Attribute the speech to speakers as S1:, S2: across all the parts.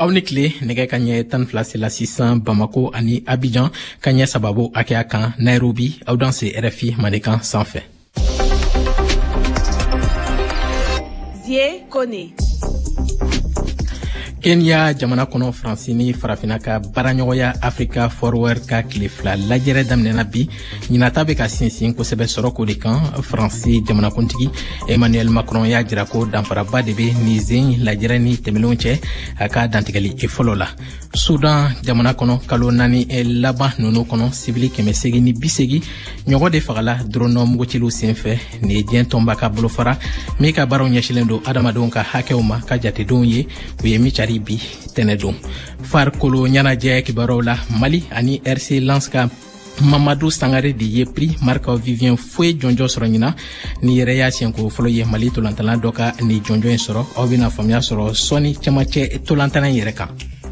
S1: aw ni tile nɛgɛ ka ɲɛ 12 la sisan Bamako ani Abidjan ka ɲɛ sababu hakɛya kan Nairobi aw dan se RFI Manikan sanfɛ.
S2: Zie Kone.
S1: Kenya jamana kɔnɔ Faransi ni farafina ka baaraɲɔgɔnya Africa Forward ka tile fila lajɛrɛ daminɛna bi ɲinata bɛ ka sinsin kosɛbɛ sɔrɔ ko de kan. Faransi jamanakuntigi Emmanuel Macron y'a jira ko danfaraba de bɛ nin zen lajɛrɛ ni tɛmɛlenw cɛ a ka dantigɛli fɔlɔ la. Sudan jamana kɔnɔ kalo 4 laban ninnu kɔnɔ sibili 880 ɲɔgɔn de fagala drone mugutilu senfɛ. Ni diɲɛ tɔnba ka bolofara min ka baaraw ɲɛsilen don adamadenw ka hakɛw ma ka jatedenw ye u ye micari bi tɛnɛdon. Farikolo ɲɛnajɛ kibaruw la Mali ani RC Lens ka Mamadou Sangare de ye prix Marc Vivien Foe jɔnjɔ sɔrɔ ɲina ni yɛrɛ y'a siɲɛko fɔlɔ ye Mali tolantana dɔ ka ni jɔnjɔ in sɔrɔ. Aw bɛna faamuya sɔrɔ sɔni cɛmancɛ tolantana in yɛrɛ kan.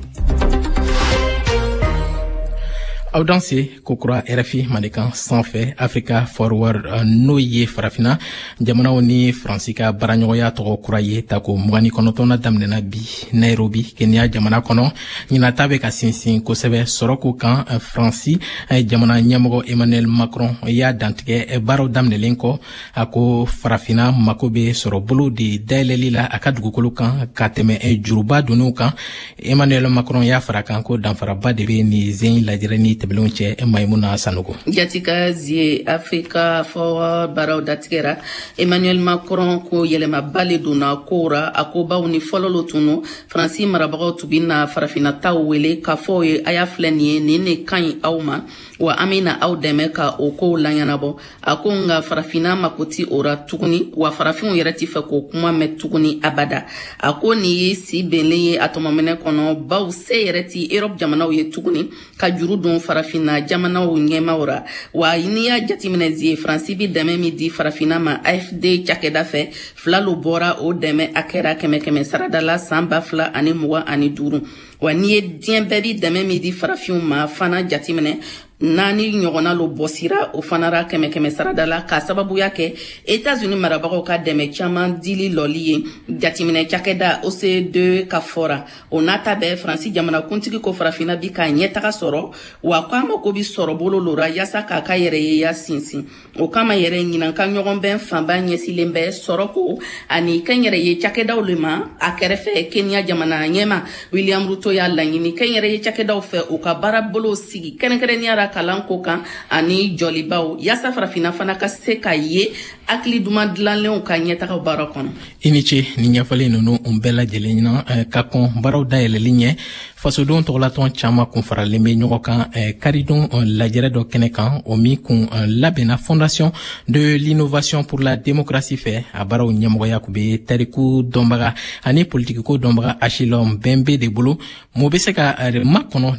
S1: Aw dan se kokura RFI Manikan sanfɛ Africa Forward n'o ye farafina jamanaw ni Faransi ka baaraɲɔgɔnya tɔgɔ kura ye tako 29 daminɛna bi Nairobi Kenya jamana kɔnɔ ɲinata bɛ ka sinsin kosɛbɛ sɔrɔko kan. Faransi jamana ɲɛmɔgɔ Emmanuel Macron y'a dantigɛ baaraw daminɛlen kɔ a ko farafina mako bɛ sɔrɔ bolo de dayɛlɛli la a ka dugukolo kan ka tɛmɛ juruba donniw kan. Emmanuel Macron y'a fara kan ko danfaraba de bɛ nin zen lajɛrɛ ni tɛmɛlenw cɛ. Maimuna Sanogo
S3: jatika zie Africa Forward baraw datigɛra. Emmanuel Macron ko yɛlɛmaba le donna kora a ko baw ni fɔlɔlo tunu Faransi marabagaw tun bɛna farafinataw wele k'a fɔ ye a y'a filɛ nin ye nin ne ka ɲi aw ma wa an bɛna aw dɛmɛ ka o kow laɲɛnabɔ. A ko nka farafina mako ti o ra tuguni wa farafinw yɛrɛ ti fɛ k'o kuma mɛn tuguni abada. A ko nin ye si bɛnlen ye a tɔmɔminɛ kɔnɔ baw se yɛrɛ ti Europe jamanaw ye tuguni ka juru don farafina jamanaw ɲɛmaw ra wa n'i y'a jateminɛ zie Faransi bi dɛmɛ min di farafina ma AFD cakɛda fɛ filalo bɔra o dɛmɛ a kɛra 100 saradala san 2025 wa n'i ye diɲɛ bɛɛ bi dɛmɛ min di farafinw ma fana jateminɛ naani ɲɔgɔnna lo bɔsira o fana ra 100 saradala ka sababuya kɛ États-Unis marabagaw ka dɛmɛ caman dili lɔli ye. Jateminɛ cakɛda OCDE ka fɔra o nata bɛ Faransi jamana kuntigi ko farafina bi ka ɲɛtaga sɔrɔ wa ko ama ko bi sɔrɔ bolo lora yasa k'a ka yɛrɛ ye ya sinsin. O kama yɛrɛ ɲinanka ɲɔgɔn bɛn fanba ɲɛsilen bɛ sɔrɔ ko ani kɛn yɛrɛ ye cakɛdaw le ma a kɛrɛfɛ Kenya jamana ɲɛma William Ruto y'a laɲini kɛn yɛrɛ ye cakɛdaw fɛ u ka baara bolo sigi kɛrɛnkɛrɛnniyara kalan ko kan ani jɔlibaw yasa farafina fana ka se ka ye hakili duman dilanlenw ka ɲɛtaga baara kɔnɔ. I ni ce ni ɲɛfɔli ninnu bɛɛ lajɛlen ɲina ka kɔn baaraw dayɛlɛli ɲɛ fasodenw tɔgɔlatɔn caman kun faralen bɛ ɲɔgɔn kan karidon lajɛrɛ dɔ kɛnɛ kan o min kun labɛnna Fondation de l'innovation pour la démocratie fɛ a baaraw ɲɛmɔgɔya kun bɛ tariku dɔnbaga ani politikiko dɔnbaga Achille Mbembe de bolo. Mo bɛ se ka makɔnɔ